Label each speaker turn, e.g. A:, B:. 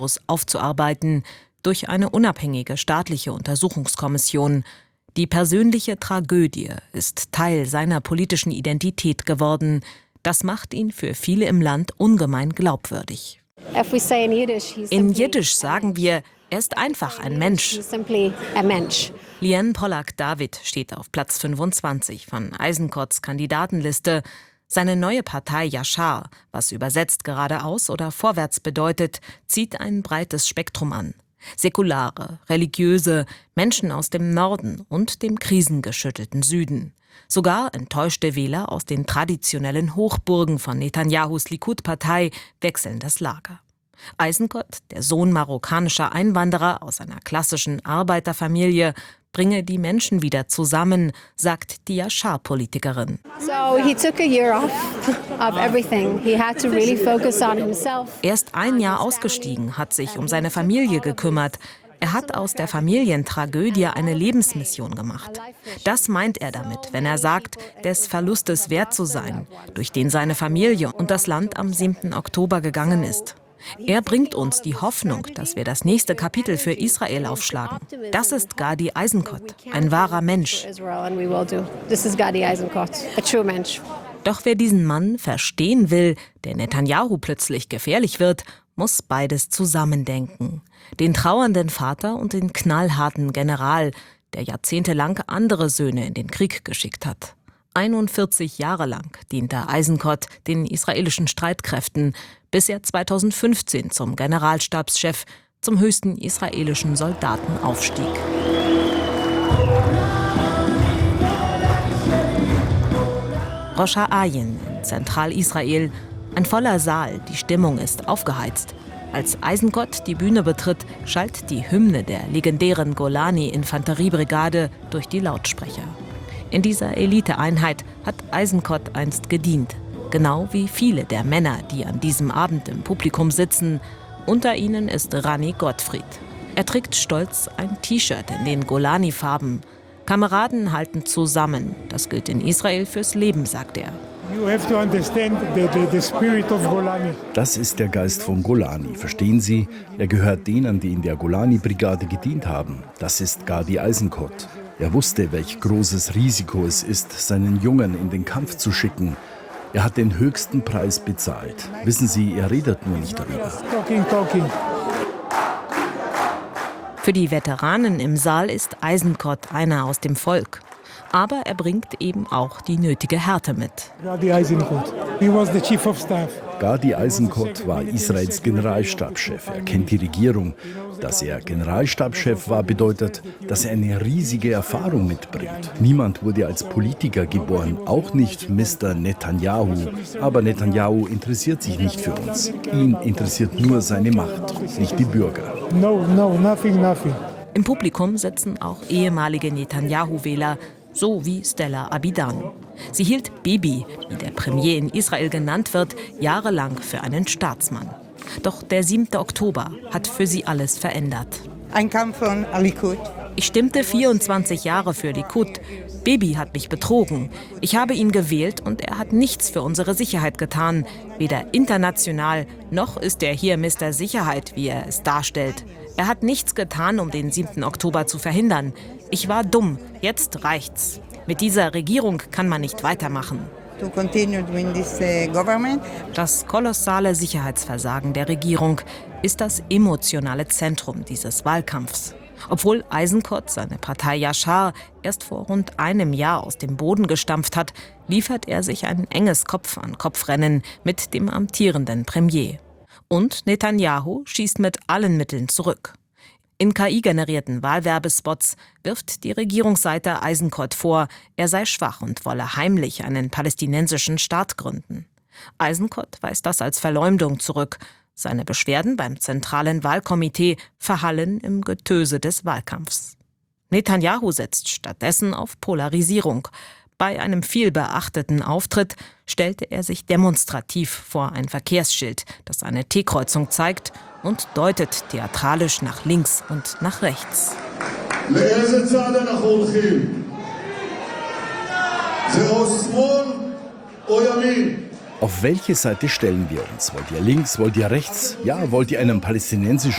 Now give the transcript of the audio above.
A: aufzuarbeiten durch eine unabhängige staatliche Untersuchungskommission. Die persönliche Tragödie ist Teil seiner politischen Identität geworden. Das macht ihn für viele im Land ungemein glaubwürdig. In Jiddisch sagen wir, er ist einfach ein Mensch. Liane Pollack-David steht auf Platz 25 von Eisenkots Kandidatenliste. Seine neue Partei Yashar, was übersetzt geradeaus oder vorwärts bedeutet, zieht ein breites Spektrum an. Säkulare, religiöse, Menschen aus dem Norden und dem krisengeschüttelten Süden. Sogar enttäuschte Wähler aus den traditionellen Hochburgen von Netanyahus Likud-Partei wechseln das Lager. Eisenkot, der Sohn marokkanischer Einwanderer aus einer klassischen Arbeiterfamilie, bringe die Menschen wieder zusammen, sagt die Yashar-Politikerin. Er ist ein Jahr ausgestiegen, hat sich um seine Familie gekümmert. Er hat aus der Familientragödie eine Lebensmission gemacht. Das meint er damit, wenn er sagt, des Verlustes wert zu sein, durch den seine Familie und das Land am 7. Oktober gegangen ist. Er bringt uns die Hoffnung, dass wir das nächste Kapitel für Israel aufschlagen. Das ist Gadi Eisenkot, ein wahrer Mensch. Doch wer diesen Mann verstehen will, der Netanyahu plötzlich gefährlich wird, muss beides zusammendenken. Den trauernden Vater und den knallharten General, der jahrzehntelang andere Söhne in den Krieg geschickt hat. 41 Jahre lang diente Eisenkot den israelischen Streitkräften, bis er 2015 zum Generalstabschef, zum höchsten israelischen Soldaten aufstieg. Rosh Ha'ayin in Zentralisrael, ein voller Saal, die Stimmung ist aufgeheizt. Als Eisenkot die Bühne betritt, schallt die Hymne der legendären Golani-Infanteriebrigade durch die Lautsprecher. In dieser Eliteeinheit hat Eisenkot einst gedient, genau wie viele der Männer, die an diesem Abend im Publikum sitzen. Unter ihnen ist Rani Gottfried. Er trägt stolz ein T-Shirt in den Golani-Farben. Kameraden halten zusammen. Das gilt in Israel fürs Leben, sagt er.
B: Das ist der Geist von Golani, verstehen Sie? Er gehört denen, die in der Golani-Brigade gedient haben. Das ist Gadi Eisenkot. Er wusste, welch großes Risiko es ist, seinen Jungen in den Kampf zu schicken. Er hat den höchsten Preis bezahlt. Wissen Sie, er redet nur nicht darüber.
A: Für die Veteranen im Saal ist Eisenkot einer aus dem Volk. Aber er bringt eben auch die nötige Härte mit.
B: Gadi Eisenkot war Israels Generalstabschef. Er kennt die Regierung. Dass er Generalstabschef war, bedeutet, dass er eine riesige Erfahrung mitbringt. Niemand wurde als Politiker geboren, auch nicht Mr. Netanyahu. Aber Netanyahu interessiert sich nicht für uns. Ihn interessiert nur seine Macht, nicht die Bürger.
C: Nothing.
A: Im Publikum sitzen auch ehemalige Netanyahu-Wähler, so wie Stella Abidan. Sie hielt Bibi, wie der Premier in Israel genannt wird, jahrelang für einen Staatsmann. Doch der 7. Oktober hat für sie alles verändert.
D: I come from Likud.
A: Ich stimmte 24 Jahre für Likud. Bibi hat mich betrogen. Ich habe ihn gewählt und er hat nichts für unsere Sicherheit getan. Weder international, noch ist er hier Mr. Sicherheit, wie er es darstellt. Er hat nichts getan, um den 7. Oktober zu verhindern. Ich war dumm. Jetzt reicht's. Mit dieser Regierung kann man nicht weitermachen. Das kolossale Sicherheitsversagen der Regierung ist das emotionale Zentrum dieses Wahlkampfs. Obwohl Eisenkot seine Partei Yashar erst vor rund einem Jahr aus dem Boden gestampft hat, liefert er sich ein enges Kopf-an-Kopf-Rennen mit dem amtierenden Premier. Und Netanyahu schießt mit allen Mitteln zurück. In KI-generierten Wahlwerbespots wirft die Regierungsseite Eisenkot vor, er sei schwach und wolle heimlich einen palästinensischen Staat gründen. Eisenkot weist das als Verleumdung zurück. Seine Beschwerden beim zentralen Wahlkomitee verhallen im Getöse des Wahlkampfs. Netanyahu setzt stattdessen auf Polarisierung. Bei einem vielbeachteten Auftritt stellte er sich demonstrativ vor ein Verkehrsschild, das eine T-Kreuzung zeigt, und deutet theatralisch nach links und nach rechts.
B: Auf welche Seite stellen wir uns? Wollt ihr links, wollt ihr rechts? Ja, wollt ihr einen palästinensischen